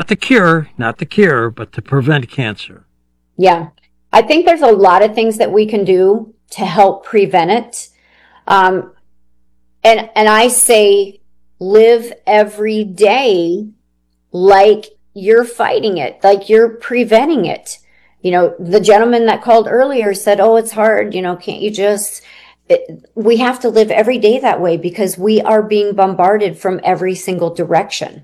Not the cure, but to prevent cancer. Yeah. I think there's a lot of things that we can do to help prevent it. And I say live every day like you're fighting it, like you're preventing it. You know, the gentleman that called earlier said, oh, it's hard. You know, can't you just, we have to live every day that way because we are being bombarded from every single direction.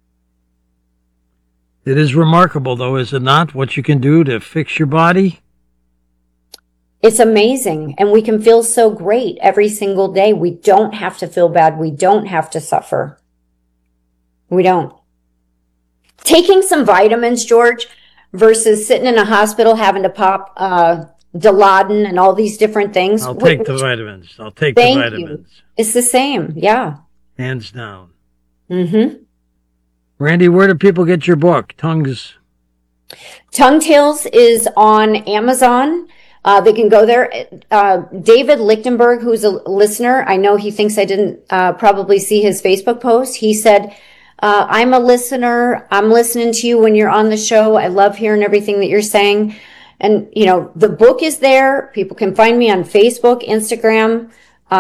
It is remarkable, though, is it not, what you can do to fix your body? It's amazing. And we can feel so great every single day. We don't have to feel bad. We don't have to suffer. We don't. Taking some vitamins, George, versus sitting in a hospital having to pop Dilaudid and all these different things. I'll take the vitamins. Thank you. It's the same. Yeah. Hands down. Mm-hmm. Randy, where do people get your book, Tongues? Tongue Tales is on Amazon. They can go there. David Lichtenberg, who's a listener, I know he thinks I didn't probably see his Facebook post. He said, I'm a listener. I'm listening to you when you're on the show. I love hearing everything that you're saying. And, you know, the book is there. People can find me on Facebook, Instagram,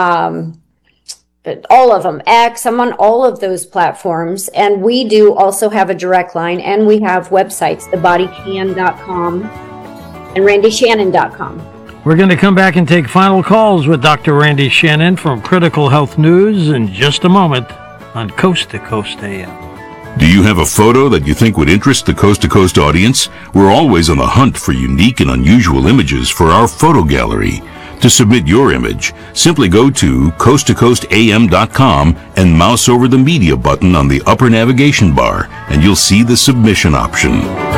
all of them, X. I'm on all of those platforms. And we do also have a direct line, and we have websites, thebodycan.com and randyshannon.com. We're going to come back and take final calls with Dr. Randy Shannon from Critical Health News in just a moment on Coast to Coast AM. Do you have a photo that you think would interest the Coast to Coast audience? We're always on the hunt for unique and unusual images for our photo gallery. To submit your image, simply go to coasttocoastam.com and mouse over the media button on the upper navigation bar, and you'll see the submission option.